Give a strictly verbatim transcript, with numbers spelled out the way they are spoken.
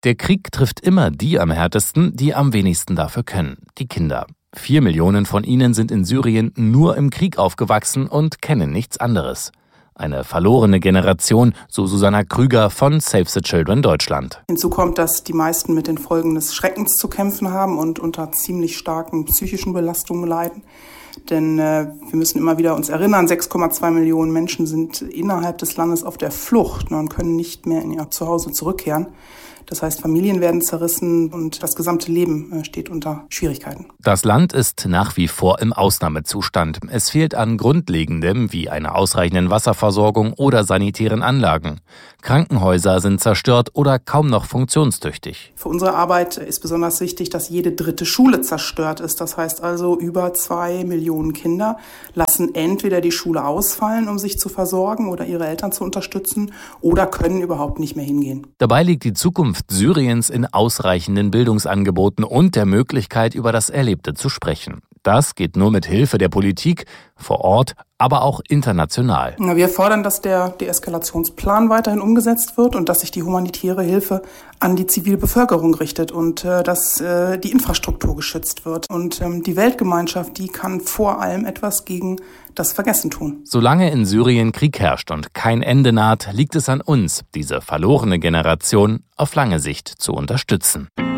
Der Krieg trifft immer die am härtesten, die am wenigsten dafür können, die Kinder. Vier Millionen von ihnen sind in Syrien nur im Krieg aufgewachsen und kennen nichts anderes. Eine verlorene Generation, so Susanna Krüger von Save the Children Deutschland. Hinzu kommt, dass die meisten mit den Folgen des Schreckens zu kämpfen haben und unter ziemlich starken psychischen Belastungen leiden. Denn äh, wir müssen immer wieder uns erinnern, sechs Komma zwei Millionen Menschen sind innerhalb des Landes auf der Flucht und können nicht mehr in ihr Zuhause zurückkehren. Das heißt, Familien werden zerrissen und das gesamte Leben steht unter Schwierigkeiten. Das Land ist nach wie vor im Ausnahmezustand. Es fehlt an Grundlegendem wie einer ausreichenden Wasserversorgung oder sanitären Anlagen. Krankenhäuser sind zerstört oder kaum noch funktionstüchtig. Für unsere Arbeit ist besonders wichtig, dass jede dritte Schule zerstört ist. Das heißt also, über zwei Millionen Kinder lassen entweder die Schule ausfallen, um sich zu versorgen oder ihre Eltern zu unterstützen, oder können überhaupt nicht mehr hingehen. Dabei liegt die Zukunft Syriens in ausreichenden Bildungsangeboten und der Möglichkeit, über das Erlebte zu sprechen. Das geht nur mit Hilfe der Politik, vor Ort, aber auch international. Wir fordern, dass der Deeskalationsplan weiterhin umgesetzt wird und dass sich die humanitäre Hilfe an die Zivilbevölkerung richtet und äh, dass äh, die Infrastruktur geschützt wird. Und ähm, die Weltgemeinschaft, die kann vor allem etwas gegen das Vergessen tun. Solange in Syrien Krieg herrscht und kein Ende naht, liegt es an uns, diese verlorene Generation auf lange Sicht zu unterstützen.